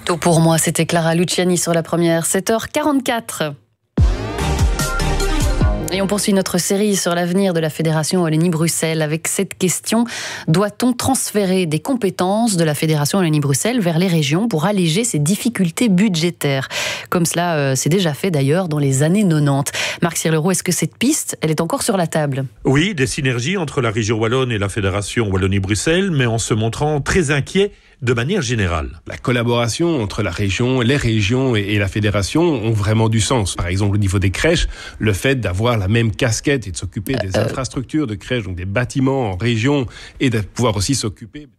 Tôt pour moi, c'était Clara Luciani sur la première, 7h44. Et on poursuit notre série sur l'avenir de la Fédération Wallonie-Bruxelles avec cette question: doit-on transférer des compétences de la Fédération Wallonie-Bruxelles vers les régions pour alléger ses difficultés budgétaires? Comme cela s'est déjà fait d'ailleurs dans les années 90. Marc Sirleroux, est-ce que cette piste, elle est encore sur la table? Oui, des synergies entre la région wallonne et la Fédération Wallonie-Bruxelles, mais en se montrant très inquiet de manière générale. La collaboration entre la région, les régions et la fédération ont vraiment du sens. Par exemple, au niveau des crèches, le fait d'avoir la même casquette et de s'occuper des infrastructures de crèches, donc des bâtiments en région, et de pouvoir aussi s'occuper...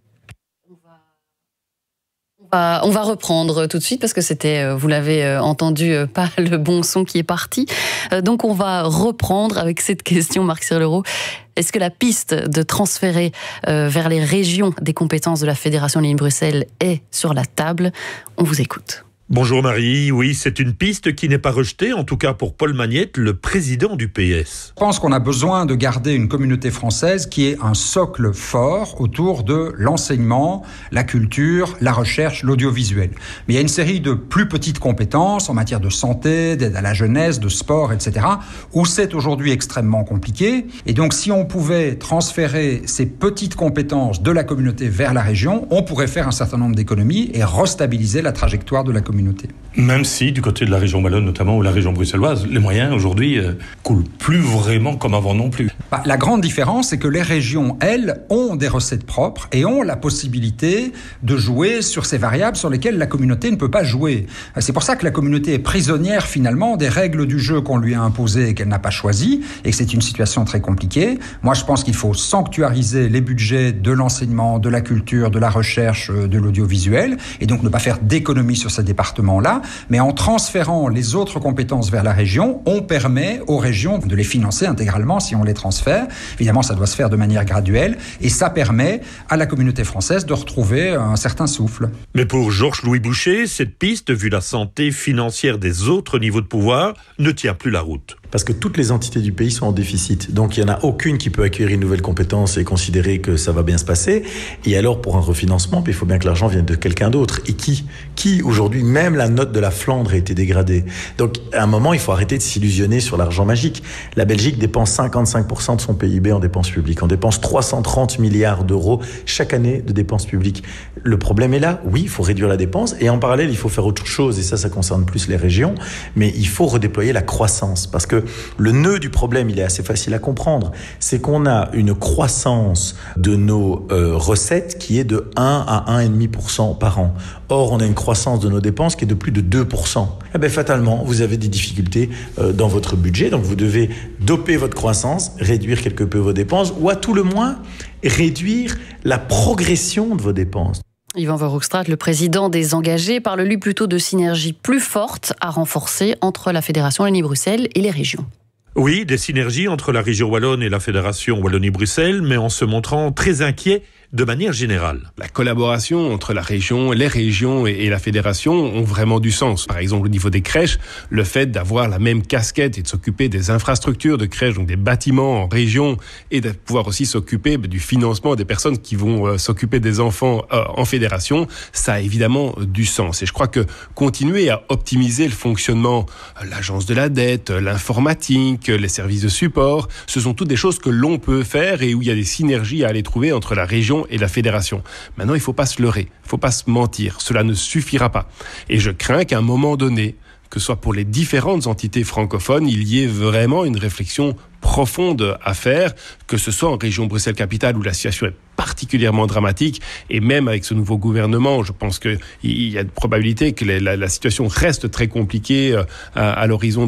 On va reprendre tout de suite parce que c'était, vous l'avez entendu, pas le bon son qui est parti. Donc on va reprendre avec cette question, Marc Sirleroux. Est-ce que la piste de transférer vers les régions des compétences de la Fédération Wallonie-Bruxelles est sur la table? On vous écoute. Bonjour Marie, oui, c'est une piste qui n'est pas rejetée, en tout cas pour Paul Magnette, le président du PS. Je pense qu'on a besoin de garder une communauté française qui ait un socle fort autour de l'enseignement, la culture, la recherche, l'audiovisuel. Mais il y a une série de plus petites compétences en matière de santé, d'aide à la jeunesse, de sport, etc., où c'est aujourd'hui extrêmement compliqué. Et donc si on pouvait transférer ces petites compétences de la communauté vers la région, on pourrait faire un certain nombre d'économies et restabiliser la trajectoire de la communauté. Même si, du côté de la région wallonne notamment, ou la région bruxelloise, les moyens aujourd'hui coulent plus vraiment comme avant non plus. La grande différence, c'est que les régions, elles, ont des recettes propres et ont la possibilité de jouer sur ces variables sur lesquelles la communauté ne peut pas jouer. C'est pour ça que la communauté est prisonnière finalement des règles du jeu qu'on lui a imposées et qu'elle n'a pas choisies, et que c'est une situation très compliquée. Moi, je pense qu'il faut sanctuariser les budgets de l'enseignement, de la culture, de la recherche, de l'audiovisuel, et donc ne pas faire d'économies sur ces départements-là, mais en transférant les autres compétences vers la région, on permet aux régions de les financer intégralement si on les transfère. Évidemment, ça doit se faire de manière graduelle, et ça permet à la communauté française de retrouver un certain souffle. Mais pour Georges-Louis Boucher, cette piste, vu la santé financière des autres niveaux de pouvoir, ne tient plus la route. Parce que toutes les entités du pays sont en déficit. Donc il n'y en a aucune qui peut acquérir une nouvelle compétence et considérer que ça va bien se passer. Et alors pour un refinancement, il faut bien que l'argent vienne de quelqu'un d'autre. Et qui aujourd'hui, même la note de la Flandre a été dégradée. Donc à un moment, il faut arrêter de s'illusionner sur l'argent magique. La Belgique dépense 55% de son PIB en dépenses publiques. On dépense 330 milliards d'euros chaque année de dépenses publiques. Le problème est là. Oui, il faut réduire la dépense. Et en parallèle, il faut faire autre chose. Et ça concerne plus les régions. Mais il faut redéployer la croissance. Parce que le nœud du problème, il est assez facile à comprendre. C'est qu'on a une croissance de nos recettes qui est de 1 à 1,5% par an. Or, on a une croissance de nos dépenses qui est de plus de 2%. Eh bien, fatalement, vous avez des difficultés dans votre budget. Donc, vous devez doper votre croissance, réduire quelque peu vos dépenses, ou à tout le moins, réduire la progression de vos dépenses. Yvan Verhoekstraat, le président des engagés, parle lui plutôt de synergies plus fortes à renforcer entre la Fédération Wallonie-Bruxelles et les régions. Oui, des synergies entre la région wallonne et la Fédération Wallonie-Bruxelles, mais en se montrant très inquiet de manière générale. La collaboration entre la région, les régions et la fédération ont vraiment du sens. Par exemple, au niveau des crèches, le fait d'avoir la même casquette et de s'occuper des infrastructures de crèches, donc des bâtiments en région, et de pouvoir aussi s'occuper du financement des personnes qui vont s'occuper des enfants en fédération, ça a évidemment du sens. Et je crois que continuer à optimiser le fonctionnement, l'agence de la dette, l'informatique, les services de support, ce sont toutes des choses que l'on peut faire et où il y a des synergies à aller trouver entre la région et la fédération. Maintenant, il ne faut pas se leurrer, il ne faut pas se mentir, cela ne suffira pas. Et je crains qu'à un moment donné, que ce soit pour les différentes entités francophones, il y ait vraiment une réflexion profonde à faire, que ce soit en région Bruxelles-Capitale où la situation est particulièrement dramatique, et même avec ce nouveau gouvernement, je pense qu'il y a de probabilité que la situation reste très compliquée à l'horizon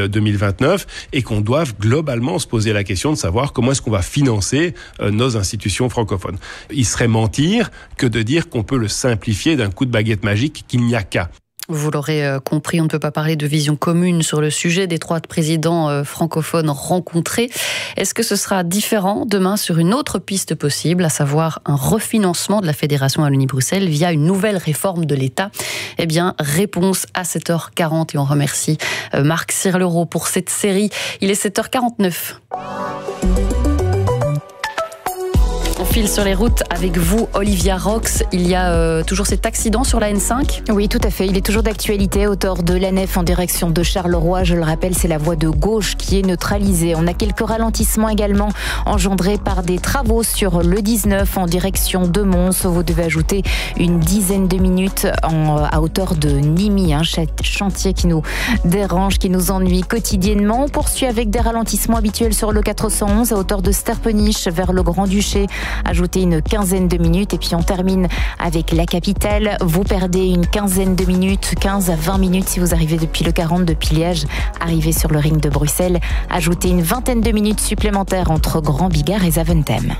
2029, et qu'on doive globalement se poser la question de savoir comment est-ce qu'on va financer nos institutions francophones. Il serait mentir que de dire qu'on peut le simplifier d'un coup de baguette magique, qu'il n'y a qu'à. Vous l'aurez compris, on ne peut pas parler de vision commune sur le sujet des 3 présidents francophones rencontrés. Est-ce que ce sera différent demain sur une autre piste possible, à savoir un refinancement de la Fédération Wallonie-Bruxelles via une nouvelle réforme de l'État? Eh bien, réponse à 7h40 et on remercie Marc Sirleroux pour cette série. Il est 7h49. On file sur les routes avec vous, Olivia Rox. Il y a toujours cet accident sur la N5 ? Oui, tout à fait. Il est toujours d'actualité. Hauteur de la Nef en direction de Charleroi. Je le rappelle, c'est la voie de gauche qui est neutralisée. On a quelques ralentissements également engendrés par des travaux sur le 19 en direction de Mons. Vous devez ajouter une dizaine de minutes à hauteur de Nîmes. Un chantier qui nous dérange, qui nous ennuie quotidiennement. On poursuit avec des ralentissements habituels sur le 411 à hauteur de Sterpenich vers le Grand-Duché. Ajoutez une quinzaine de minutes et puis on termine avec la capitale. Vous perdez une quinzaine de minutes, 15 à 20 minutes si vous arrivez depuis le 40 depuis Liège. Arrivez sur le ring de Bruxelles. Ajoutez une vingtaine de minutes supplémentaires entre Grand Bigard et Zaventem.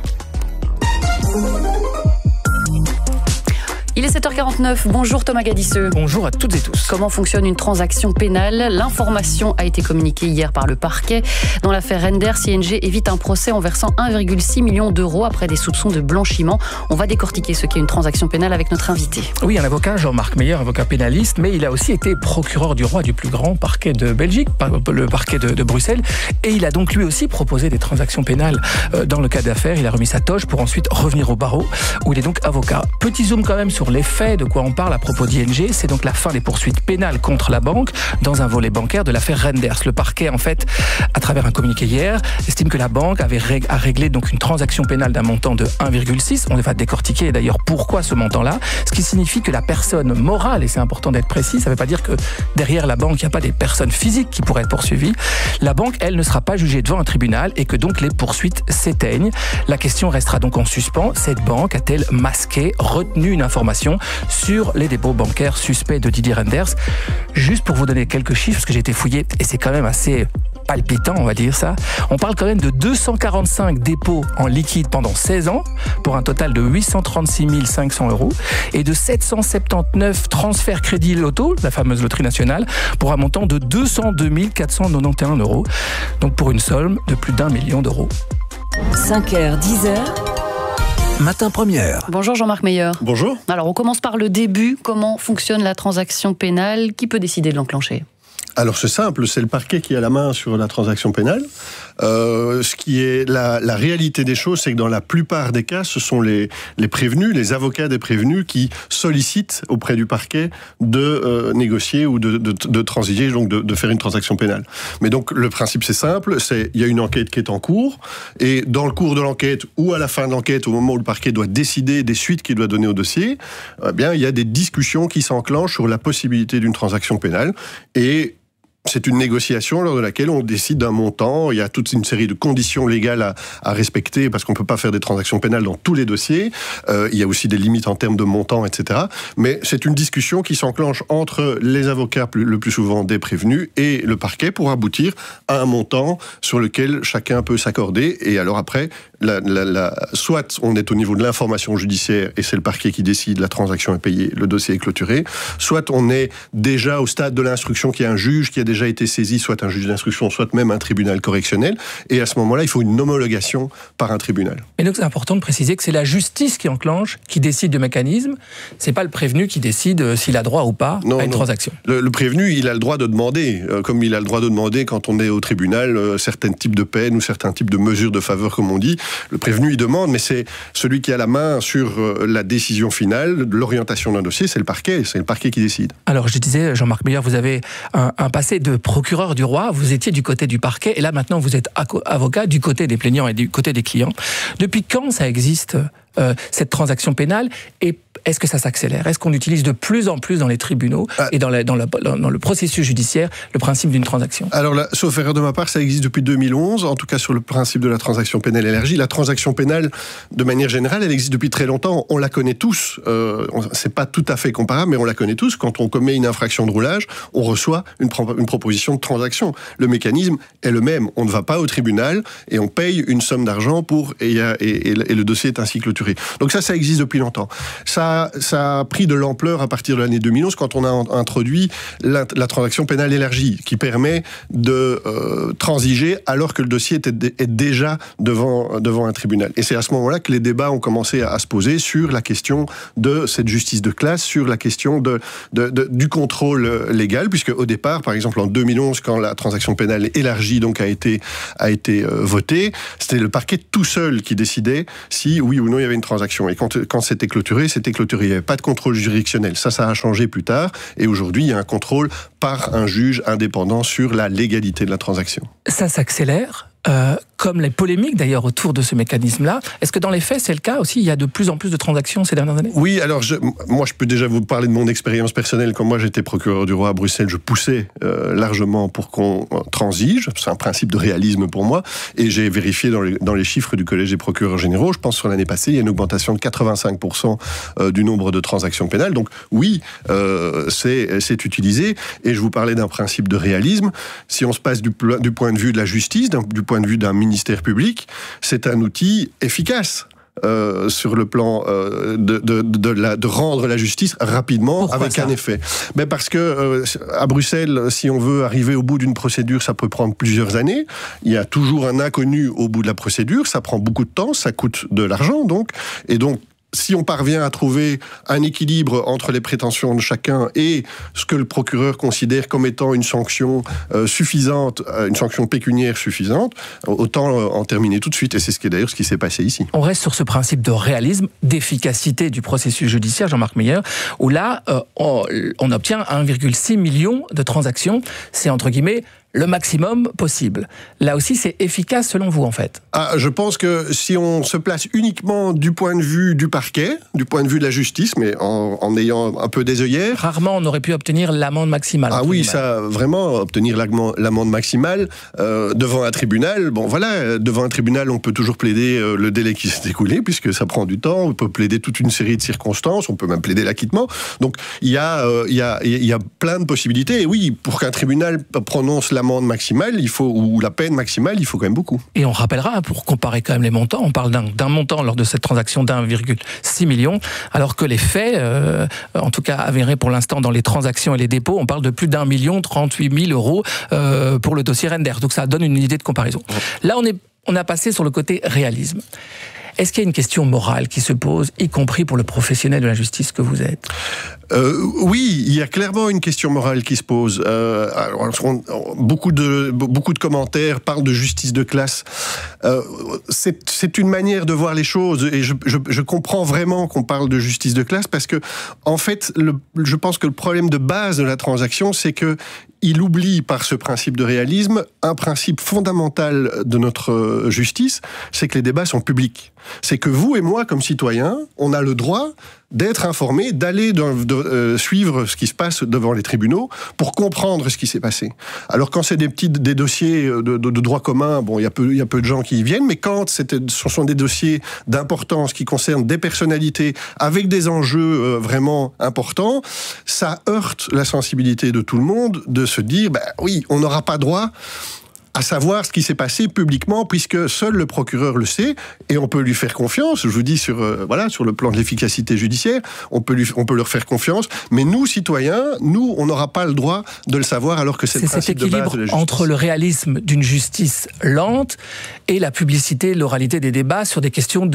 Il est 7h49. Bonjour Thomas Gadisseux. Bonjour à toutes et tous. Comment fonctionne une transaction pénale ? L'information a été communiquée hier par le parquet. Dans l'affaire Renders, ING évite un procès en versant 1,6 million d'euros après des soupçons de blanchiment. On va décortiquer ce qu'est une transaction pénale avec notre invité. Oui, un avocat, Jean-Marc Meyer, avocat pénaliste, mais il a aussi été procureur du roi du plus grand parquet de Belgique, le parquet de Bruxelles, et il a donc lui aussi proposé des transactions pénales dans le cas d'affaires. Il a remis sa toge pour ensuite revenir au barreau, où il est donc avocat. Petit zoom quand même sur les faits, de quoi on parle à propos d'ING. C'est donc la fin des poursuites pénales contre la banque dans un volet bancaire de l'affaire Renders. Le parquet, en fait, à travers un communiqué hier, estime que la banque a réglé donc une transaction pénale d'un montant de 1,6. On va décortiquer d'ailleurs pourquoi ce montant-là. Ce qui signifie que la personne morale, et c'est important d'être précis, ça ne veut pas dire que derrière la banque, il n'y a pas des personnes physiques qui pourraient être poursuivies. La banque, elle, ne sera pas jugée devant un tribunal et que donc les poursuites s'éteignent. La question restera donc en suspens. Cette banque a-t-elle masqué, retenu une information sur les dépôts bancaires suspects de Didier Renders? Juste pour vous donner quelques chiffres, parce que j'ai été fouillé, et c'est quand même assez palpitant, on va dire ça. On parle quand même de 245 dépôts en liquide pendant 16 ans, pour un total de 836 500 euros, et de 779 transferts crédit loto, la fameuse loterie nationale, pour un montant de 202 491 euros, donc pour une somme de plus d'1 million d'euros. 5h, 10h. Matin Première. Bonjour Jean-Marc Meyer. Bonjour. Alors on commence par le début. Comment fonctionne la transaction pénale ? Qui peut décider de l'enclencher ? Alors c'est simple, c'est le parquet qui a la main sur la transaction pénale. Ce qui est la réalité des choses, c'est que dans la plupart des cas, ce sont les prévenus, les avocats des prévenus qui sollicitent auprès du parquet de négocier ou de transiger, donc de faire une transaction pénale. Mais donc le principe c'est simple, il y a une enquête qui est en cours, et dans le cours de l'enquête ou à la fin de l'enquête, au moment où le parquet doit décider des suites qu'il doit donner au dossier, eh bien il y a des discussions qui s'enclenchent sur la possibilité d'une transaction pénale, et c'est une négociation lors de laquelle on décide d'un montant. Il y a toute une série de conditions légales à respecter parce qu'on ne peut pas faire des transactions pénales dans tous les dossiers. Il y a aussi des limites en termes de montant, etc. Mais c'est une discussion qui s'enclenche entre les avocats, le plus souvent des prévenus, et le parquet pour aboutir à un montant sur lequel chacun peut s'accorder. Et alors après, soit on est au niveau de l'information judiciaire et c'est le parquet qui décide, la transaction est payée, le dossier est clôturé. Soit on est déjà au stade de l'instruction, qu'il y a un juge qui a déjà été saisi, soit un juge d'instruction, soit même un tribunal correctionnel. Et à ce moment-là, il faut une homologation par un tribunal. Mais donc c'est important de préciser que c'est la justice qui enclenche, qui décide du mécanisme. C'est pas le prévenu qui décide s'il a droit ou pas à une transaction. Le prévenu, il a le droit de demander, comme il a le droit de demander quand on est au tribunal certains types de peines ou certains types de mesures de faveur, comme on dit. Le prévenu, il demande, mais c'est celui qui a la main sur la décision finale, l'orientation d'un dossier, c'est le parquet qui décide. Alors je disais, Jean-Marc Meyer, vous avez un passé de procureur du roi, vous étiez du côté du parquet, et là maintenant vous êtes avocat du côté des plaignants et du côté des clients. Depuis quand ça existe cette transaction pénale, et est-ce que ça s'accélère ? Est-ce qu'on utilise de plus en plus dans les tribunaux et dans le processus judiciaire le principe d'une transaction ? Alors, sauf erreur de ma part, ça existe depuis 2011, en tout cas sur le principe de la transaction pénale élargie. La transaction pénale, de manière générale, elle existe depuis très longtemps. On la connaît tous. C'est pas tout à fait comparable, mais on la connaît tous. Quand on commet une infraction de roulage, on reçoit une proposition de transaction. Le mécanisme est le même. On ne va pas au tribunal et on paye une somme d'argent et le dossier est ainsi clôturé. clôturé. Donc ça existe depuis longtemps. Ça a pris de l'ampleur à partir de l'année 2011 quand on a introduit la transaction pénale élargie qui permet de transiger alors que le dossier est déjà devant un tribunal. Et c'est à ce moment-là que les débats ont commencé à se poser sur la question de cette justice de classe, sur la question du contrôle légal, puisque au départ, par exemple en 2011, quand la transaction pénale élargie donc a été votée, c'était le parquet tout seul qui décidait si oui ou non il y avait une transaction. Et quand c'était clôturé, il n'y avait pas de contrôle juridictionnel. Ça a changé plus tard, et aujourd'hui il y a un contrôle par un juge indépendant sur la légalité de la transaction. Ça s'accélère, comme les polémiques d'ailleurs autour de ce mécanisme-là. Est-ce que dans les faits, c'est le cas aussi? Il y a de plus en plus de transactions ces dernières années? Oui, alors moi je peux déjà vous parler de mon expérience personnelle. Quand moi j'étais procureur du roi à Bruxelles, je poussais largement pour qu'on transige. C'est un principe de réalisme pour moi. Et j'ai vérifié dans les chiffres du Collège des procureurs généraux, je pense sur l'année passée, il y a une augmentation de 85% du nombre de transactions pénales. Donc oui, c'est utilisé. Et je vous parlais d'un principe de réalisme. Si on se passe du point de vue de la justice, du point de vue d'un ministère public, c'est un outil efficace. Sur le plan de rendre la justice rapidement. Pourquoi avec un effet. Mais parce que à Bruxelles, si on veut arriver au bout d'une procédure, ça peut prendre plusieurs années. Il y a toujours un inconnu au bout de la procédure, ça prend beaucoup de temps, ça coûte de l'argent donc. Et donc, si on parvient à trouver un équilibre entre les prétentions de chacun et ce que le procureur considère comme étant une sanction suffisante, une sanction pécuniaire suffisante, autant en terminer tout de suite. Et c'est d'ailleurs ce qui s'est passé ici. On reste sur ce principe de réalisme, d'efficacité du processus judiciaire, Jean-Marc Meyer, où là, on obtient 1,6 million de transactions. C'est entre guillemets le maximum possible. Là aussi, c'est efficace selon vous, en fait? Je pense que si on se place uniquement du point de vue du parquet, du point de vue de la justice, mais en ayant un peu des œillères... Rarement, on aurait pu obtenir l'amende maximale. Ah oui, ça, vraiment, obtenir l'amende maximale devant un tribunal, bon voilà, devant un tribunal, on peut toujours plaider le délai qui s'est écoulé, puisque ça prend du temps, on peut plaider toute une série de circonstances, on peut même plaider l'acquittement. Donc, il y a plein de possibilités. Et oui, pour qu'un tribunal prononce l'amende maximale, ou la peine maximale, il faut quand même beaucoup. Et on rappellera, pour comparer quand même les montants, on parle d'un montant lors de cette transaction d'1,6 million, alors que les faits, en tout cas avérés pour l'instant dans les transactions et les dépôts, on parle de plus d'1,038 million pour le dossier Renders. Donc ça donne une idée de comparaison. Là, on a passé sur le côté réalisme. Est-ce qu'il y a une question morale qui se pose, y compris pour le professionnel de la justice que vous êtes? Oui, il y a clairement une question morale qui se pose. Beaucoup de commentaires parlent de justice de classe. C'est une manière de voir les choses, et je comprends vraiment qu'on parle de justice de classe, parce que, en fait, je pense que le problème de base de la transaction, c'est que il oublie par ce principe de réalisme un principe fondamental de notre justice, c'est que les débats sont publics. C'est que vous et moi, comme citoyens, on a le droit d'être informés, d'aller suivre ce qui se passe devant les tribunaux pour comprendre ce qui s'est passé. Alors quand c'est des dossiers de droit commun, bon, il y a peu de gens qui y viennent, mais quand ce sont des dossiers d'importance qui concernent des personnalités avec des enjeux vraiment importants, ça heurte la sensibilité de tout le monde de se dire, oui, on n'aura pas droit à savoir ce qui s'est passé publiquement, puisque seul le procureur le sait, et on peut lui faire confiance. Je vous dis sur le plan de l'efficacité judiciaire, on peut leur faire confiance, mais nous, citoyens, on n'aura pas le droit de le savoir, alors que c'est le principe de base de la justice. C'est cet équilibre entre le réalisme d'une justice lente et la publicité, l'oralité des débats sur des questions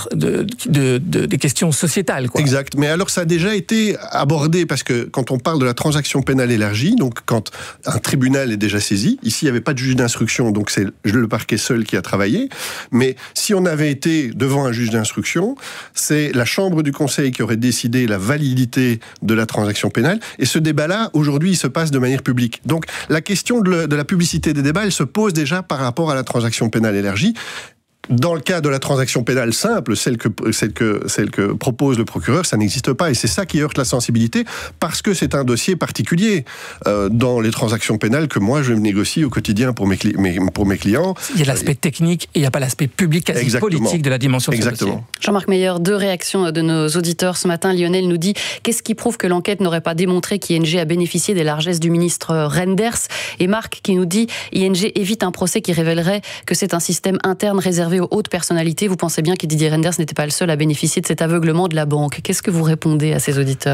des questions sociétales, quoi. Exact. Mais alors, ça a déjà été abordé, parce que quand on parle de la transaction pénale élargie, donc quand un tribunal est déjà saisi, ici, il n'y avait pas de juge d'instruction, donc c'est le parquet seul qui a travaillé. Mais si on avait été devant un juge d'instruction, c'est la chambre du conseil qui aurait décidé la validité de la transaction pénale. Et ce débat-là, aujourd'hui, il se passe de manière publique. Donc la question de la publicité des débats, elle se pose déjà par rapport à la transaction pénale élargie. Dans le cas de la transaction pénale simple, celle que propose le procureur, ça n'existe pas. Et c'est ça qui heurte la sensibilité, parce que c'est un dossier particulier dans les transactions pénales que moi, je négocie au quotidien pour mes clients. Il y a l'aspect technique et il n'y a pas l'aspect public, quasi politique de la dimension de ce dossier. Jean-Marc Meyer, 2 réactions de nos auditeurs ce matin. Lionel nous dit « Qu'est-ce qui prouve que l'enquête n'aurait pas démontré qu'ING a bénéficié des largesses du ministre Renders ?» Et Marc qui nous dit « ING évite un procès qui révélerait que c'est un système interne réservé réservé aux hautes personnalités. Vous pensez bien que Didier Reynders n'était pas le seul à bénéficier de cet aveuglement de la banque. Qu'est-ce que vous répondez à ces auditeurs ?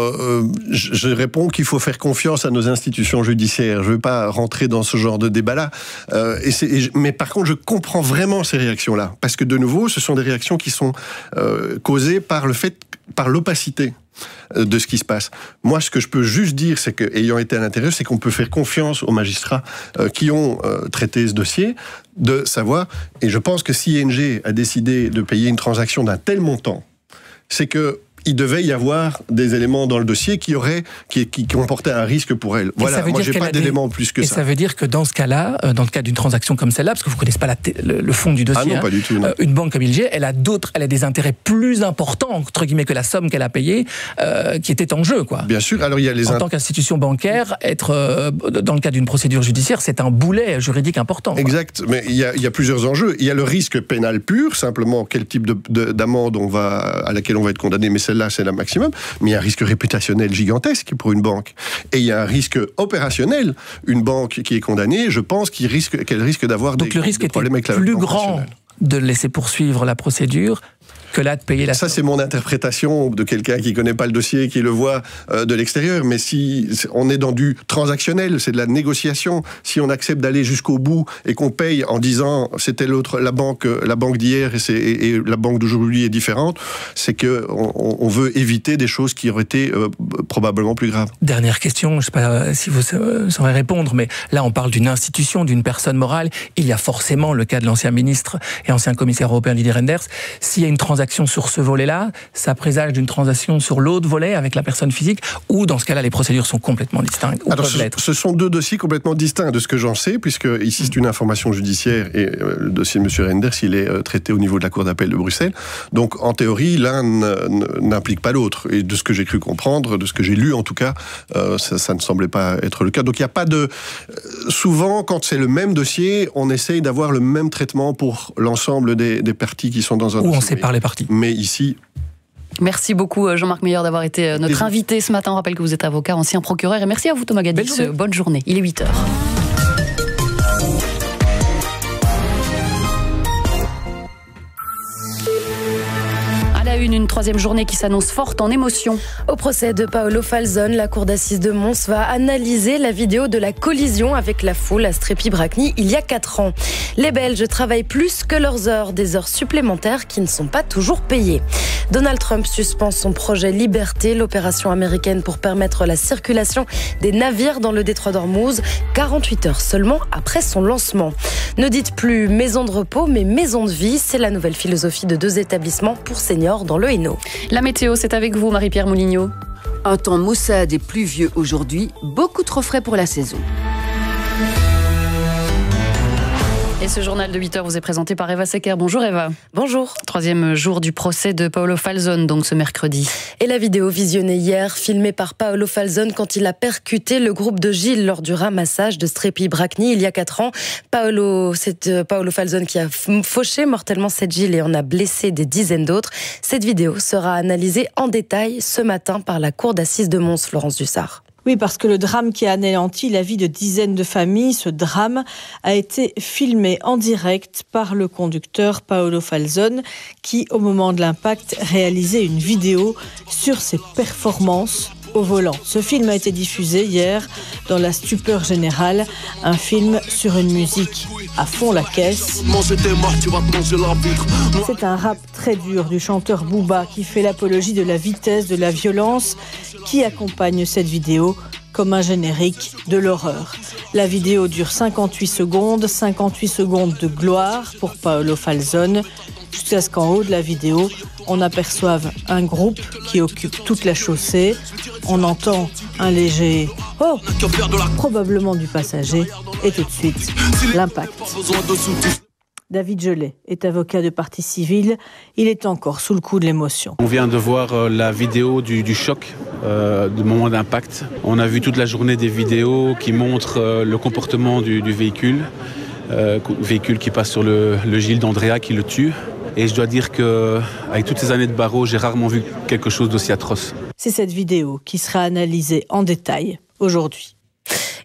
Je réponds qu'il faut faire confiance à nos institutions judiciaires. Je ne veux pas rentrer dans ce genre de débat-là. Mais par contre, je comprends vraiment ces réactions-là. Parce que de nouveau, ce sont des réactions qui sont causées par l'opacité de ce qui se passe. Moi, ce que je peux juste dire, c'est que, ayant été à l'intérieur, c'est qu'on peut faire confiance aux magistrats qui ont traité ce dossier, de savoir, et je pense que si ING a décidé de payer une transaction d'un tel montant, c'est que il devait y avoir des éléments dans le dossier qui comportaient un risque pour elle. Voilà, moi j'ai pas d'éléments plus que ça. Et ça veut dire que dans ce cas-là, dans le cas d'une transaction comme celle-là, parce que vous ne connaissez pas le fond du dossier, non, pas du tout, non. Une banque comme ING, elle a des intérêts plus importants, entre guillemets, que la somme qu'elle a payée, qui était en jeu, quoi. Bien sûr, alors il y a en tant qu'institution bancaire, être dans le cas d'une procédure judiciaire, c'est un boulet juridique important, quoi. Exact, mais il y a plusieurs enjeux. Il y a le risque pénal pur, simplement quel type d'amende à laquelle on va être condamné, mais celle-là, c'est la maximum. Mais il y a un risque réputationnel gigantesque pour une banque. Et il y a un risque opérationnel. Une banque qui est condamnée, je pense qu'elle risque d'avoir des problèmes avec la banque nationale. Donc le risque était plus grand de laisser poursuivre la procédure que là de payer la somme. Ça, c'est mon interprétation de quelqu'un qui ne connaît pas le dossier, qui le voit de l'extérieur. Mais si on est dans du transactionnel, c'est de la négociation. Si on accepte d'aller jusqu'au bout et qu'on paye en disant c'était la banque d'hier et la banque d'aujourd'hui est différente, c'est qu'on veut éviter des choses qui auraient été probablement plus graves. Dernière question, je ne sais pas si vous saurez répondre, mais là on parle d'une institution, d'une personne morale. Il y a forcément le cas de l'ancien ministre et ancien commissaire européen Didier Reynders. S'il y a une transaction sur ce volet-là, ça présage d'une transaction sur l'autre volet avec la personne physique, ou dans ce cas-là, les procédures sont complètement distinctes. Alors, ce sont deux dossiers complètement distincts de ce que j'en sais, puisque ici c'est une information judiciaire et le dossier de M. Reynders, il est traité au niveau de la Cour d'appel de Bruxelles. Donc, en théorie, l'un n'implique pas l'autre. Et de ce que j'ai cru comprendre, de ce que j'ai lu en tout cas, ça ne semblait pas être le cas. Donc, il n'y a pas de... Souvent, quand c'est le même dossier, on essaye d'avoir le même traitement pour l'ensemble des parties qui sont dans un dossier. Ou on sépare les parties. Mais ici... Merci beaucoup Jean-Marc Meyer d'avoir été notre invité ce matin. On rappelle que vous êtes avocat, ancien procureur. Et merci à vous Thomas Gadix. Bonne journée. Il est 8h. Une troisième journée qui s'annonce forte en émotion. Au procès de Paolo Falzone, la cour d'assises de Mons va analyser la vidéo de la collision avec la foule à Strépy-Bracny il y a 4 ans. Les Belges travaillent plus que leurs heures, des heures supplémentaires qui ne sont pas toujours payées. Donald Trump suspend son projet Liberté, l'opération américaine pour permettre la circulation des navires dans le détroit d'Ormuz, 48 heures seulement après son lancement. Ne dites plus maison de repos, mais maison de vie, c'est la nouvelle philosophie de 2 établissements pour seniors dans le Hainaut. La météo, c'est avec vous, Marie-Pierre Moulignot. Un temps maussade et pluvieux aujourd'hui, beaucoup trop frais pour la saison. Et ce journal de 8h vous est présenté par Eva Secker. Bonjour Eva. Bonjour. 3e jour du procès de Paolo Falzone, donc ce mercredi. Et la vidéo visionnée hier, filmée par Paolo Falzone quand il a percuté le groupe de Gilles lors du ramassage de Strépy-Bracny il y a 4 ans. C'est Paolo Falzone qui a fauché mortellement cette Gilles et en a blessé des dizaines d'autres. Cette vidéo sera analysée en détail ce matin par la cour d'assises de Mons, Florence Dussart. Oui, parce que le drame qui a anéanti la vie de dizaines de familles, ce drame a été filmé en direct par le conducteur Paolo Falzone qui, au moment de l'impact, réalisait une vidéo sur ses performances au volant. Ce film a été diffusé hier dans la stupeur générale, un film sur une musique à fond la caisse. C'est un rap très dur du chanteur Booba qui fait l'apologie de la vitesse, de la violence qui accompagne cette vidéo comme un générique de l'horreur. La vidéo dure 58 secondes de gloire pour Paolo Falzone, jusqu'à ce qu'en haut de la vidéo, on aperçoive un groupe qui occupe toute la chaussée. On entend un léger « Oh !» probablement du passager, et tout de suite, l'impact. David Gelé est avocat de partie civile. Il est encore sous le coup de l'émotion. On vient de voir la vidéo du choc, du moment d'impact. On a vu toute la journée des vidéos qui montrent le comportement du véhicule. Véhicule qui passe sur le Gilles d'Andrea qui le tue. Et je dois dire qu'avec toutes ces années de barreau, j'ai rarement vu quelque chose d'aussi atroce. C'est cette vidéo qui sera analysée en détail aujourd'hui.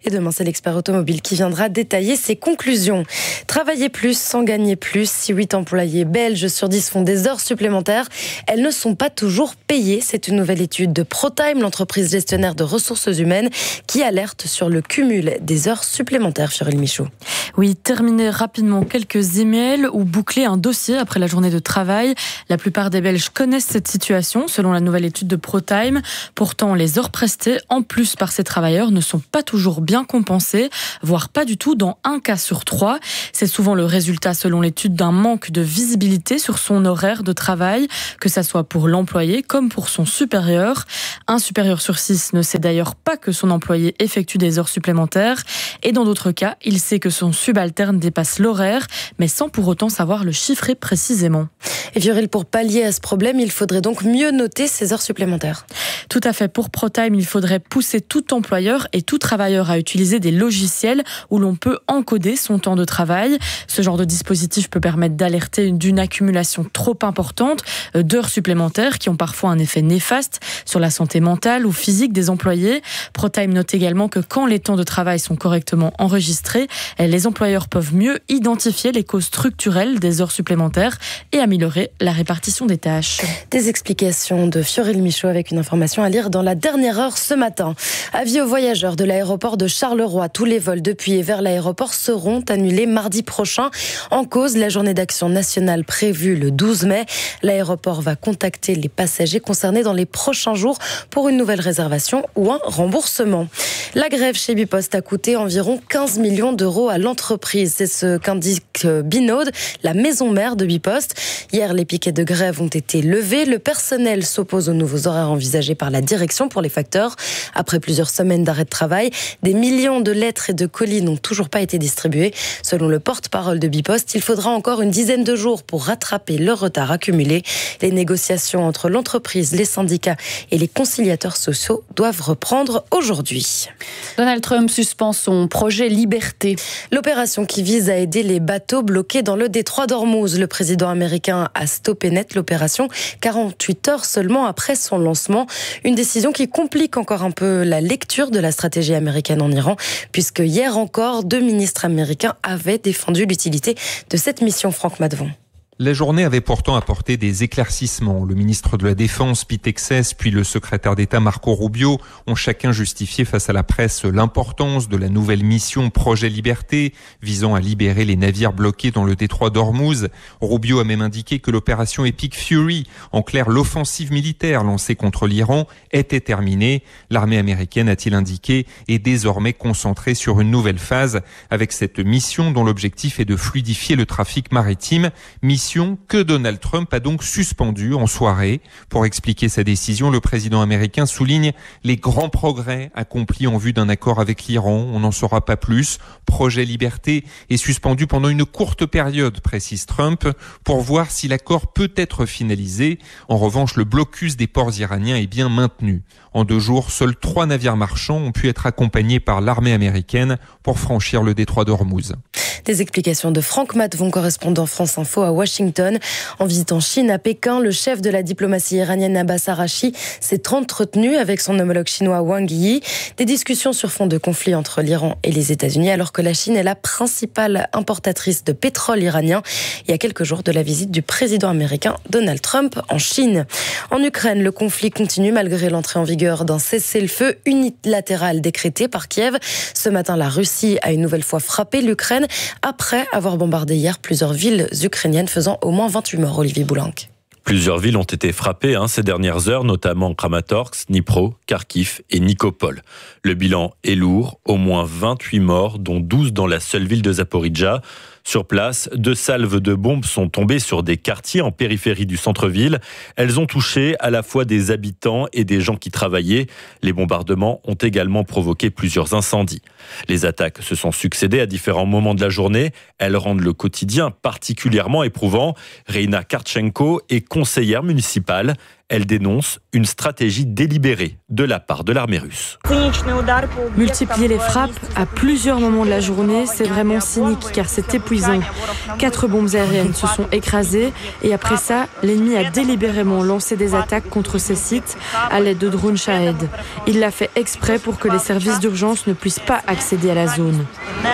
Et demain, c'est l'expert automobile qui viendra détailler ses conclusions. Travailler plus sans gagner plus. Si 8 employés belges sur 10 font des heures supplémentaires, elles ne sont pas toujours payées. C'est une nouvelle étude de ProTime, l'entreprise gestionnaire de ressources humaines, qui alerte sur le cumul des heures supplémentaires. Fiorel Michaud. Oui, terminer rapidement quelques emails ou boucler un dossier après la journée de travail. La plupart des Belges connaissent cette situation, selon la nouvelle étude de ProTime. Pourtant, les heures prestées, en plus par ces travailleurs, ne sont pas toujours bien compensées, voire pas du tout dans 1 cas sur 3. C'est souvent le résultat, selon l'étude, d'un manque de visibilité sur son horaire de travail, que ça soit pour l'employé comme pour son supérieur. Un supérieur sur 6 ne sait d'ailleurs pas que son employé effectue des heures supplémentaires. Et dans d'autres cas, il sait que son subalterne dépasse l'horaire, mais sans pour autant savoir le chiffrer précisément. Et Fiorel, pour pallier à ce problème, il faudrait donc mieux noter ces heures supplémentaires. Tout à fait. Pour ProTime, il faudrait pousser tout employeur et tout travailleur à utiliser des logiciels où l'on peut encoder son temps de travail. Ce genre de dispositif peut permettre d'alerter d'une accumulation trop importante d'heures supplémentaires qui ont parfois un effet néfaste sur la santé mentale ou physique des employés. ProTime note également que quand les temps de travail sont correctement enregistrés, les employeurs peuvent mieux identifier les causes structurelles des heures supplémentaires et améliorer la répartition des tâches. Des explications de Fiorel Michaud avec une information à lire dans la dernière heure ce matin. Avis aux voyageurs de l'aéroport de Charleroi. Tous les vols depuis et vers l'aéroport seront annulés mardi prochain. En cause, la journée d'action nationale prévue le 12 mai. L'aéroport va contacter les passagers concernés dans les prochains jours pour une nouvelle réservation ou un remboursement. La grève chez Bipost a coûté environ 15 millions d'euros à l'entreprise. C'est ce qu'indique Binode, la maison mère de Bipost. Hier, les piquets de grève ont été levés. Le personnel s'oppose aux nouveaux horaires envisagés par la direction pour les facteurs. Après plusieurs semaines d'arrêt de travail, des millions de lettres et de colis n'ont toujours pas été distribués. Selon le porte-parole de Bipost, il faudra encore une dizaine de jours pour rattraper le retard accumulé. Les négociations entre l'entreprise, les syndicats et les conciliateurs sociaux doivent reprendre aujourd'hui. Donald Trump suspend son projet Liberté. L'opération qui vise à aider les bateaux bloqués dans le détroit d'Ormuz. Le président américain a stoppé net l'opération 48 heures seulement après son lancement. Une décision qui complique encore un peu la lecture de la stratégie américaine en Iran, puisque hier encore, 2 ministres américains avaient défendu l'utilité de cette mission. Franck Madvon. La journée avait pourtant apporté des éclaircissements. Le ministre de la Défense, Pete Hegseth, puis le secrétaire d'État Marco Rubio ont chacun justifié face à la presse l'importance de la nouvelle mission Projet Liberté, visant à libérer les navires bloqués dans le détroit d'Ormuz. Rubio a même indiqué que l'opération Epic Fury, en clair l'offensive militaire lancée contre l'Iran, était terminée. L'armée américaine, a-t-il indiqué, est désormais concentrée sur une nouvelle phase, avec cette mission dont l'objectif est de fluidifier le trafic maritime. Mission que Donald Trump a donc suspendue en soirée. Pour expliquer sa décision, le président américain souligne les grands progrès accomplis en vue d'un accord avec l'Iran. On n'en saura pas plus. Projet Liberté est suspendu pendant une courte période, précise Trump, pour voir si l'accord peut être finalisé. En revanche, le blocus des ports iraniens est bien maintenu. En 2 jours, seuls 3 navires marchands ont pu être accompagnés par l'armée américaine pour franchir le détroit d'Ormuz. Des explications de Franck Matvon, correspondant France Info à Washington. En visitant Chine à Pékin, le chef de la diplomatie iranienne Abbas Araghchi s'est entretenu avec son homologue chinois Wang Yi. Des discussions sur fond de conflit entre l'Iran et les États-Unis, alors que la Chine est la principale importatrice de pétrole iranien. Il y a quelques jours de la visite du président américain Donald Trump en Chine. En Ukraine, le conflit continue malgré l'entrée en vigueur d'un cessez-le-feu unilatéral décrété par Kiev. Ce matin, la Russie a une nouvelle fois frappé l'Ukraine après avoir bombardé hier plusieurs villes ukrainiennes, faisant au moins 28 morts. Olivier Boulanc. Plusieurs villes ont été frappées ces dernières heures, notamment Kramatorsk, Dnipro, Kharkiv et Nikopol. Le bilan est lourd, au moins 28 morts, dont 12 dans la seule ville de Zaporijjia. Sur place, 2 salves de bombes sont tombées sur des quartiers en périphérie du centre-ville. Elles ont touché à la fois des habitants et des gens qui travaillaient. Les bombardements ont également provoqué plusieurs incendies. Les attaques se sont succédées à différents moments de la journée. Elles rendent le quotidien particulièrement éprouvant. Reina Karchenko est conseillère municipale. Elle dénonce une stratégie délibérée de la part de l'armée russe. Multiplier les frappes à plusieurs moments de la journée, c'est vraiment cynique car c'est épuisant. 4 bombes aériennes se sont écrasées et après ça, l'ennemi a délibérément lancé des attaques contre ces sites à l'aide de drones Shahed. Il l'a fait exprès pour que les services d'urgence ne puissent pas accéder à la zone.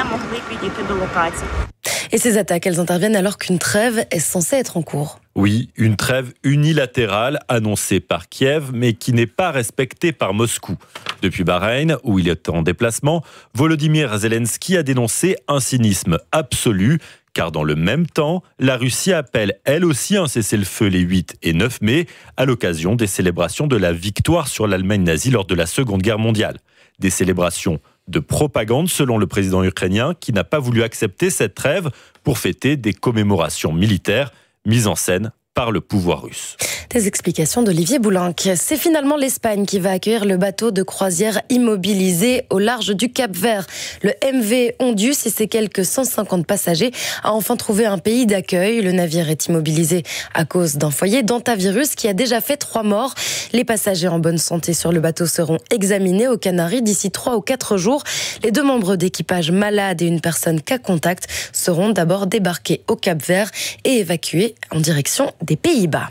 Et ces attaques, elles interviennent alors qu'une trêve est censée être en cours. Oui, une trêve unilatérale annoncée par Kiev, mais qui n'est pas respectée par Moscou. Depuis Bahreïn, où il est en déplacement, Volodymyr Zelensky a dénoncé un cynisme absolu, car dans le même temps, la Russie appelle elle aussi un cessez-le-feu les 8 et 9 mai, à l'occasion des célébrations de la victoire sur l'Allemagne nazie lors de la Seconde Guerre mondiale. Des célébrations de propagande selon le président ukrainien qui n'a pas voulu accepter cette trêve pour fêter des commémorations militaires mises en scène par le pouvoir russe. Des explications d'Olivier Boulenc. C'est finalement l'Espagne qui va accueillir le bateau de croisière immobilisé au large du Cap-Vert. Le MV Ondius et ses quelques 150 passagers a enfin trouvé un pays d'accueil. Le navire est immobilisé à cause d'un foyer d'hantavirus qui a déjà fait 3 morts. Les passagers en bonne santé sur le bateau seront examinés aux Canaries d'ici 3 ou 4 jours. Les 2 membres d'équipage malades et une personne cas contact seront d'abord débarqués au Cap-Vert et évacués en direction des Pays-Bas.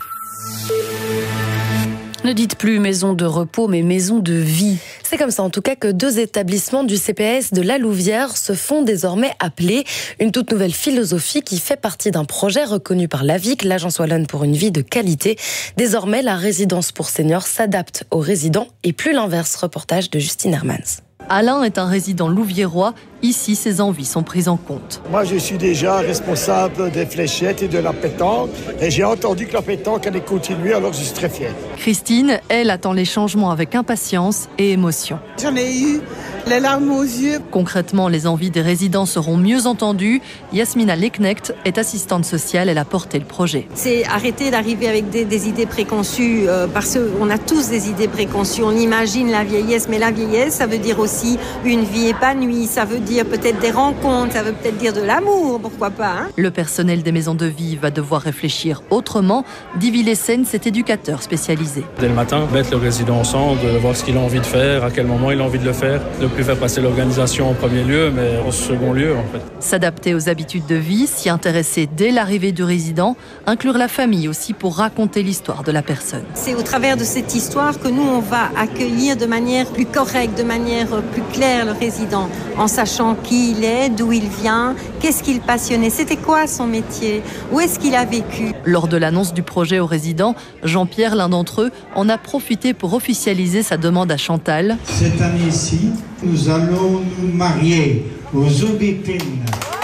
Ne dites plus maison de repos, mais maison de vie. C'est comme ça en tout cas que 2 établissements du CPS de La Louvière se font désormais appeler. Une toute nouvelle philosophie qui fait partie d'un projet reconnu par l'AVIC, l'Agence Wallonne pour une vie de qualité. Désormais, la résidence pour seniors s'adapte aux résidents et plus l'inverse. Reportage de Justine Hermans. Alain est un résident louviérois. Ici, ses envies sont prises en compte. Moi, je suis déjà responsable des fléchettes et de la pétanque. Et j'ai entendu que la pétanque allait continuer, alors je suis très fier. Christine, elle, attend les changements avec impatience et émotion. J'en ai eu les larmes aux yeux. Concrètement, les envies des résidents seront mieux entendues. Yasmina Leknecht est assistante sociale. Elle a porté le projet. C'est arrêter d'arriver avec des idées préconçues, parce qu'on a tous des idées préconçues. On imagine la vieillesse, mais la vieillesse, ça veut dire aussi une vie épanouie. Ça veut dire peut-être des rencontres, ça veut peut-être dire de l'amour, pourquoi pas, hein. Le personnel des maisons de vie va devoir réfléchir autrement. Divi Lessen, cet éducateur spécialisé. Dès le matin, mettre le résident ensemble, de voir ce qu'il a envie de faire, à quel moment il a envie de le faire, de ne plus faire passer l'organisation en premier lieu, mais en second lieu en fait. S'adapter aux habitudes de vie, s'y intéresser dès l'arrivée du résident, inclure la famille aussi pour raconter l'histoire de la personne. C'est au travers de cette histoire que nous, on va accueillir de manière plus correcte, de manière plus claire le résident, en sachant qui il est, d'où il vient, qu'est-ce qu'il passionnait, c'était quoi son métier, où est-ce qu'il a vécu. Lors de l'annonce du projet aux résidents, Jean-Pierre, l'un d'entre eux, en a profité pour officialiser sa demande à Chantal. Cette année-ci, nous allons nous marier aux Aubépines.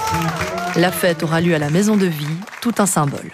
La fête aura lieu à la maison de vie, tout un symbole.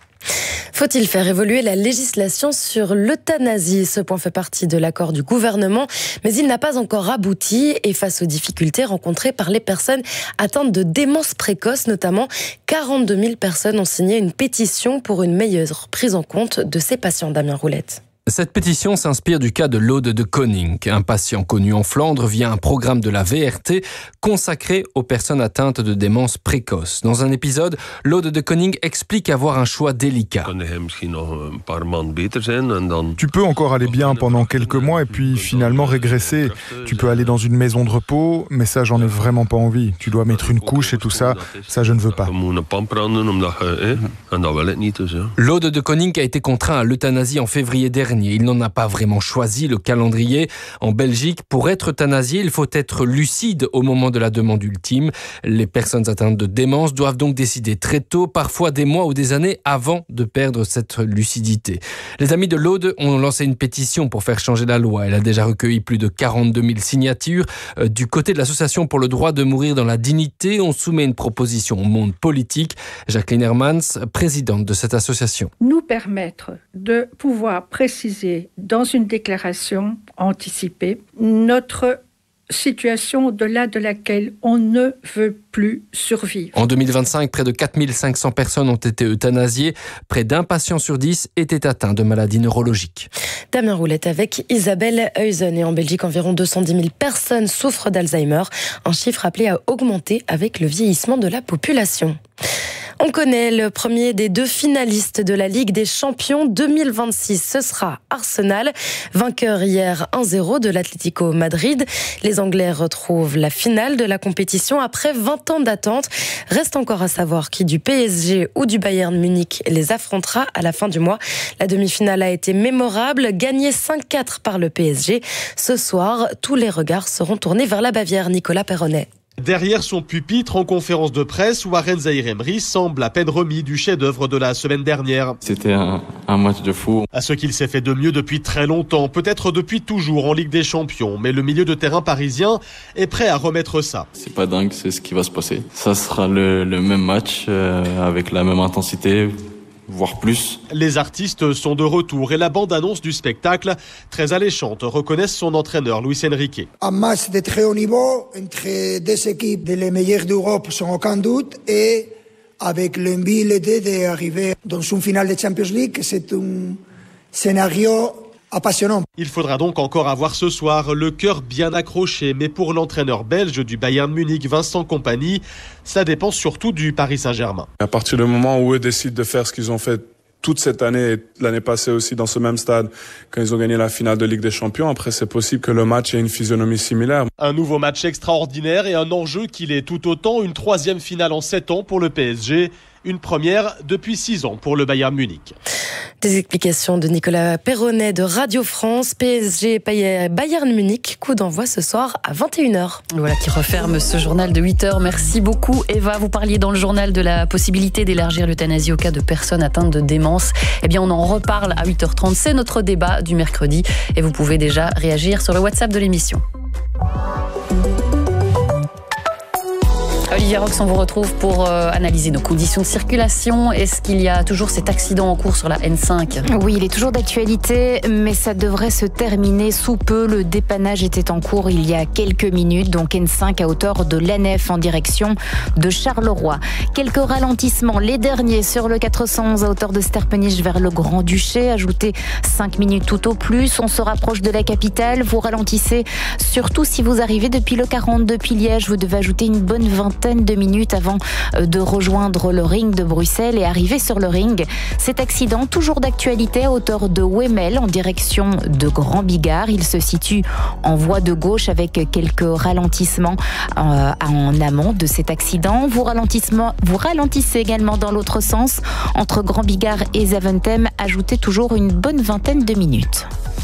Faut-il faire évoluer la législation sur l'euthanasie ? Ce point fait partie de l'accord du gouvernement, mais il n'a pas encore abouti. Et face aux difficultés rencontrées par les personnes atteintes de démence précoce, notamment, 42 000 personnes ont signé une pétition pour une meilleure prise en compte de ces patients. Damien Roulette. Cette pétition s'inspire du cas de Laude de Koning, un patient connu en Flandre via un programme de la VRT consacré aux personnes atteintes de démence précoce. Dans un épisode, Laude de Koning explique avoir un choix délicat. Tu peux encore aller bien pendant quelques mois et puis finalement régresser. Tu peux aller dans une maison de repos, mais ça j'en ai vraiment pas envie. Tu dois mettre une couche et tout ça, ça je ne veux pas. Laude de Koning a été contraint à l'euthanasie en février dernier. Il n'en a pas vraiment choisi le calendrier. En Belgique, pour être euthanasié, il faut être lucide au moment de la demande ultime. Les personnes atteintes de démence doivent donc décider très tôt, parfois des mois ou des années avant de perdre cette lucidité. Les amis de Laude ont lancé une pétition pour faire changer la loi. Elle a déjà recueilli plus de 42 000 signatures. Du côté de l'association pour le droit de mourir dans la dignité, on soumet une proposition au monde politique. Jacqueline Hermans, présidente de cette association. Nous permettre de pouvoir préciser dans une déclaration anticipée notre situation au-delà de laquelle on ne veut plus survivre. En 2025, près de 4500 personnes ont été euthanasiées. Près d'un patient sur 10 était atteint de maladies neurologiques. Damien Roulette avec Isabelle Heusen. Et en Belgique, environ 210 000 personnes souffrent d'Alzheimer. Un chiffre appelé à augmenter avec le vieillissement de la population. On connaît le premier des 2 finalistes de la Ligue des Champions 2026. Ce sera Arsenal, vainqueur hier 1-0 de l'Atlético Madrid. Les Anglais retrouvent la finale de la compétition après 20 ans d'attente. Reste encore à savoir qui du PSG ou du Bayern Munich les affrontera à la fin du mois. La demi-finale a été mémorable, gagnée 5-4 par le PSG. Ce soir, tous les regards seront tournés vers la Bavière. Nicolas Perronnet. Derrière son pupitre, en conférence de presse, Warren Zaïre-Emery semble à peine remis du chef-d'œuvre de la semaine dernière. C'était un match de fou. À ce qu'il s'est fait de mieux depuis très longtemps, peut-être depuis toujours en Ligue des Champions, mais le milieu de terrain parisien est prêt à remettre ça. C'est pas dingue, c'est ce qui va se passer. Ça sera le même match, avec la même intensité, voire plus. Les artistes sont de retour et la bande-annonce du spectacle, très alléchante, reconnaissent son entraîneur Luis Enrique. Un match de très haut niveau entre 2 équipes les meilleures d'Europe sans aucun doute et avec l'envie, l'idée d'arriver dans une finale de Champions League, c'est un scénario appassionnant. Il faudra donc encore avoir ce soir le cœur bien accroché, mais pour l'entraîneur belge du Bayern Munich, Vincent Kompany, ça dépend surtout du Paris Saint-Germain. À partir du moment où eux décident de faire ce qu'ils ont fait toute cette année et l'année passée aussi dans ce même stade, quand ils ont gagné la finale de Ligue des Champions, après c'est possible que le match ait une physionomie similaire. Un nouveau match extraordinaire et un enjeu qu'il est tout autant, une 3e finale en 7 ans pour le PSG, une première depuis 6 ans pour le Bayern Munich. Des explications de Nicolas Perronnet de Radio France. PSG Bayern Munich, coup d'envoi ce soir à 21h. Voilà qui referme ce journal de 8h. Merci beaucoup Eva. Vous parliez dans le journal de la possibilité d'élargir l'euthanasie au cas de personnes atteintes de démence. Eh bien on en reparle à 8h30. C'est notre débat du mercredi et vous pouvez déjà réagir sur le WhatsApp de l'émission. Olivier Rox, on vous retrouve pour analyser nos conditions de circulation. Est-ce qu'il y a toujours cet accident en cours sur la N5 ? Oui, il est toujours d'actualité, mais ça devrait se terminer sous peu. Le dépannage était en cours il y a quelques minutes, donc N5 à hauteur de l'Anef en direction de Charleroi. Quelques ralentissements, les derniers sur le 411 à hauteur de Sterpenich vers le Grand-Duché. Ajoutez 5 minutes tout au plus. On se rapproche de la capitale. Vous ralentissez, surtout si vous arrivez depuis le 40 depuis Liège. Vous devez ajouter une bonne vingtaine de minutes avant de rejoindre le ring de Bruxelles et arriver sur le ring. Cet accident, toujours d'actualité à hauteur de Wemmel en direction de Grand Bigard. Il se situe en voie de gauche avec quelques ralentissements en amont de cet accident. Vous ralentissez également dans l'autre sens entre Grand Bigard et Zaventem. Ajoutez toujours une bonne vingtaine de minutes.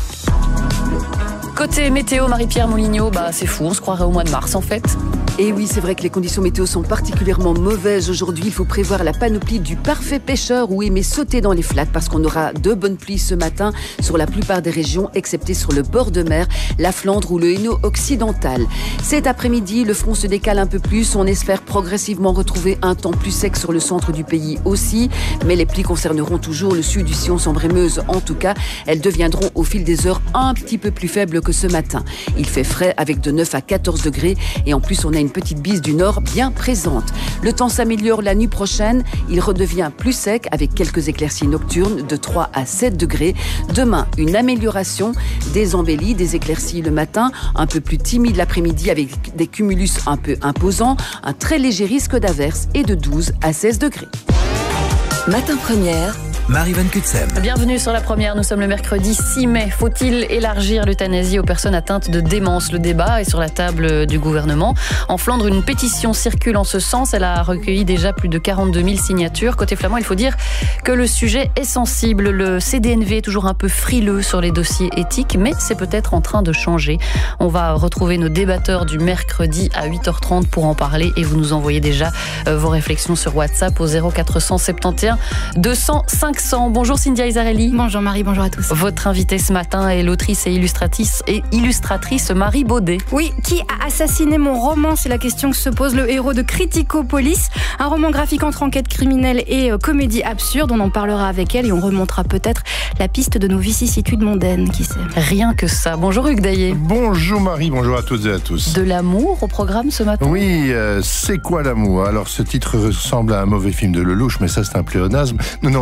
Côté météo, Marie-Pierre Moulignot, c'est fou, on se croirait au mois de mars en fait. Et oui, c'est vrai que les conditions météo sont particulièrement mauvaises aujourd'hui. Il faut prévoir la panoplie du parfait pêcheur ou aimer sauter dans les flaques parce qu'on aura de bonnes pluies ce matin sur la plupart des régions, excepté sur le bord de mer, la Flandre ou le Hainaut occidental. Cet après-midi, le front se décale un peu plus. On espère progressivement retrouver un temps plus sec sur le centre du pays aussi. Mais les pluies concerneront toujours le sud du sillon sans Brémeuse. En tout cas, elles deviendront au fil des heures un petit peu plus faibles que ce matin. Il fait frais avec de 9 à 14 degrés et en plus on a une petite bise du nord bien présente. Le temps s'améliore la nuit prochaine. Il redevient plus sec avec quelques éclaircies nocturnes de 3 à 7 degrés. Demain, une amélioration, des embellies, des éclaircies le matin, un peu plus timide l'après-midi avec des cumulus un peu imposants, un très léger risque d'averse et de 12 à 16 degrés. Matin première. Marie-Van Kutsem. Bienvenue sur la première, nous sommes le mercredi 6 mai. Faut-il élargir l'euthanasie aux personnes atteintes de démence ? Le débat est sur la table du gouvernement. En Flandre, une pétition circule en ce sens. Elle a recueilli déjà plus de 42 000 signatures. Côté flamand, il faut dire que le sujet est sensible. Le CDNV est toujours un peu frileux sur les dossiers éthiques, mais c'est peut-être en train de changer. On va retrouver nos débatteurs du mercredi à 8h30 pour en parler et vous nous envoyez déjà vos réflexions sur WhatsApp au 0471 205 500. Bonjour Cynthia Isarelli. Bonjour Marie, bonjour à tous. Votre invitée ce matin est l'autrice et illustratrice Marie Baudet. Oui, qui a assassiné mon roman ? C'est la question que se pose le héros de Criticopolis, un roman graphique entre enquête criminelle et comédie absurde. On en parlera avec elle et on remontera peut-être la piste de nos vicissitudes mondaines, qui sait. Rien que ça. Bonjour Hugues Daillé. Bonjour Marie, bonjour à toutes et à tous. De l'amour au programme ce matin ? Oui, c'est quoi l'amour ? Alors ce titre ressemble à un mauvais film de Lelouch, mais ça c'est un pléonasme. Non, c'est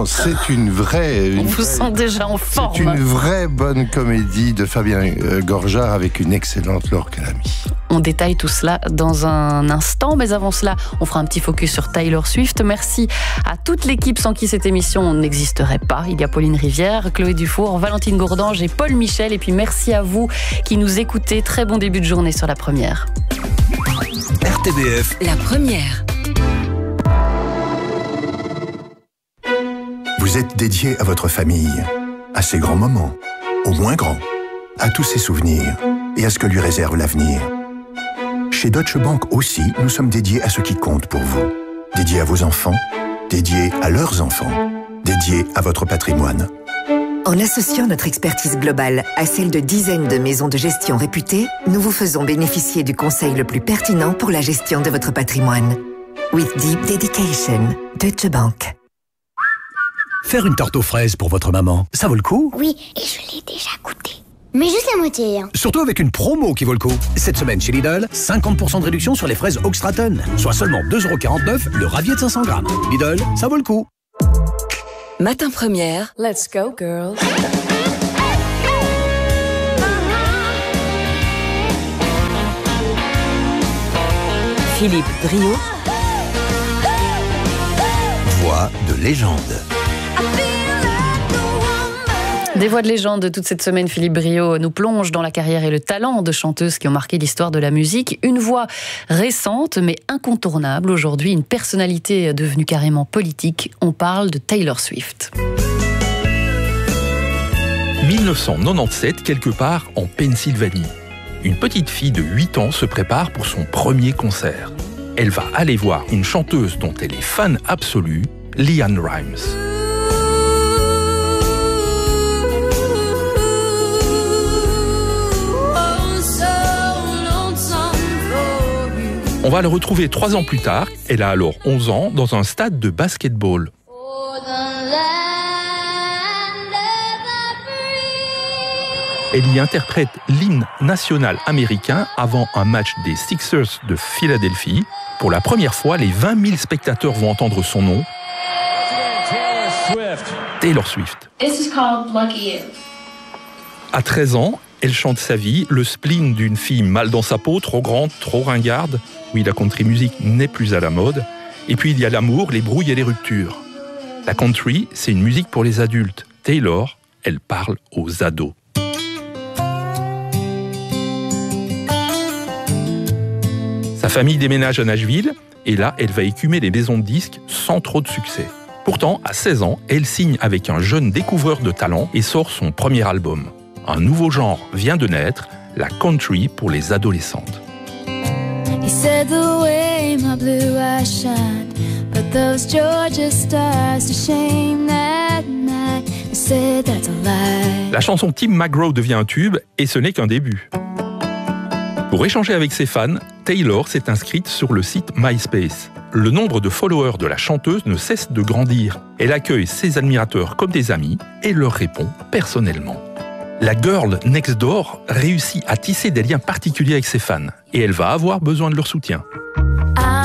une vraie... On vous sent déjà en forme. C'est une vraie bonne comédie de Fabien Gorjard avec une excellente Laure Calamy. On détaille tout cela dans un instant, mais avant cela, on fera un petit focus sur Taylor Swift. Merci à toute l'équipe sans qui cette émission n'existerait pas. Il y a Pauline Rivière, Chloé Dufour, Valentine Gourdange et Paul Michel. Et puis merci à vous qui nous écoutez. Très bon début de journée sur La Première. RTBF, La Première. Vous êtes dédié à votre famille, à ses grands moments, aux moins grands, à tous ses souvenirs et à ce que lui réserve l'avenir. Chez Deutsche Bank aussi, nous sommes dédiés à ce qui compte pour vous. Dédiés à vos enfants, dédiés à leurs enfants, dédiés à votre patrimoine. En associant notre expertise globale à celle de dizaines de maisons de gestion réputées, nous vous faisons bénéficier du conseil le plus pertinent pour la gestion de votre patrimoine. With deep dedication, Deutsche Bank. Faire une tarte aux fraises pour votre maman, ça vaut le coup? Oui, et je l'ai déjà goûté. Mais juste la moitié. Surtout avec une promo qui vaut le coup. Cette semaine chez Lidl, 50% de réduction sur les fraises Oxtraton. Soit seulement 2,49 € le ravier de 500 grammes. Lidl, ça vaut le coup. Matin Première. Let's go, girls. Philippe Briot. Voix de légende. Des voix de légende toute cette semaine, Philippe Briot nous plonge dans la carrière et le talent de chanteuses qui ont marqué l'histoire de la musique. Une voix récente mais incontournable. Aujourd'hui, une personnalité devenue carrément politique. On parle de Taylor Swift. 1997, quelque part en Pennsylvanie. Une petite fille de 8 ans se prépare pour son premier concert. Elle va aller voir une chanteuse dont elle est fan absolue, LeAnn Rimes. On va le retrouver 3 ans plus tard, elle a alors 11 ans, dans un stade de basketball. Elle y interprète l'hymne national américain avant un match des Sixers de Philadelphie. Pour la première fois, les 20 000 spectateurs vont entendre son nom. Taylor Swift. À 13 ans, elle chante sa vie, le spleen d'une fille mal dans sa peau, trop grande, trop ringarde. Oui, la country music n'est plus à la mode. Et puis il y a l'amour, les brouilles et les ruptures. La country, c'est une musique pour les adultes. Taylor, elle parle aux ados. Sa famille déménage à Nashville et là, elle va écumer les maisons de disques sans trop de succès. Pourtant, à 16 ans, elle signe avec un jeune découvreur de talent et sort son premier album. Un nouveau genre vient de naître, la country pour les adolescentes. La chanson Tim McGraw devient un tube et ce n'est qu'un début. Pour échanger avec ses fans, Taylor s'est inscrite sur le site MySpace. Le nombre de followers de la chanteuse ne cesse de grandir. Elle accueille ses admirateurs comme des amis et leur répond personnellement. La girl next door réussit à tisser des liens particuliers avec ses fans et elle va avoir besoin de leur soutien.